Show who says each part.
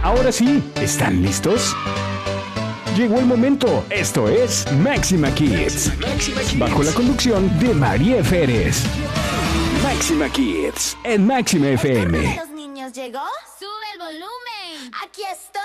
Speaker 1: Ahora sí, ¿están listos? Llegó el momento. Esto es Máxima Kids. Bajo la conducción de María Férez. Máxima Kids en Máxima FM.
Speaker 2: ¿Los niños llegó?
Speaker 3: ¡Sube el volumen!
Speaker 2: Aquí estoy.